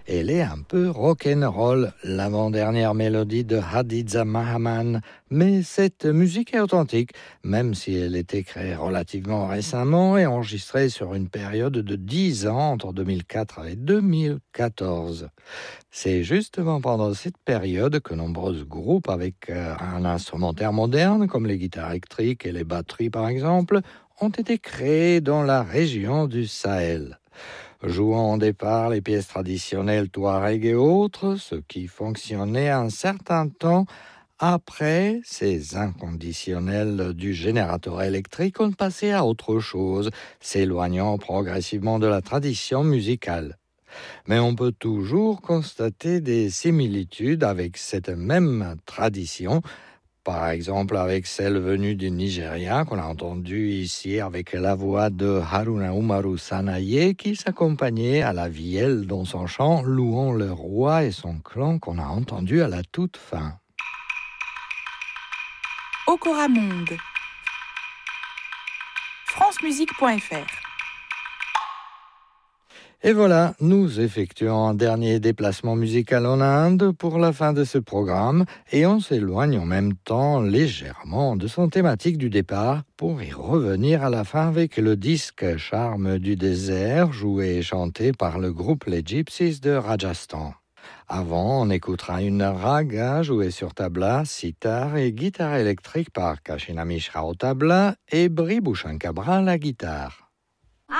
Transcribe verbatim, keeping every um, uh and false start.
Elle est un peu rock'n'roll, l'avant-dernière mélodie de Hadiza Mahaman, mais cette musique est authentique, même si elle était créée relativement récemment et enregistrée sur une période de dix ans entre deux mille quatre et deux mille quatorze. C'est justement pendant cette période que nombreux groupes avec euh, un instrumentaire moderne, comme les guitares électriques et les batteries par exemple, ont été créés dans la région du Sahel. Jouant au départ les pièces traditionnelles touareg et autres, ce qui fonctionnait un certain temps. Après, ces inconditionnels du générateur électrique ont passé à autre chose, s'éloignant progressivement de la tradition musicale. Mais on peut toujours constater des similitudes avec cette même tradition, par exemple avec celle venue du Nigeria qu'on a entendue ici avec la voix de Haruna Umaru Sanaye qui s'accompagnait à la vielle dans son chant louant le roi et son clan qu'on a entendu à la toute fin. Okora Monde, francemusique point f r. Et voilà, nous effectuons un dernier déplacement musical en Inde pour la fin de ce programme et on s'éloigne en même temps légèrement de son thématique du départ pour y revenir à la fin avec le disque Charme du désert joué et chanté par le groupe Les Gypsies de Rajasthan. Avant, on écoutera une raga jouée sur tabla, sitar et guitare électrique par Kashina Mishra au tabla et Bri Bhushan Kabra à la guitare.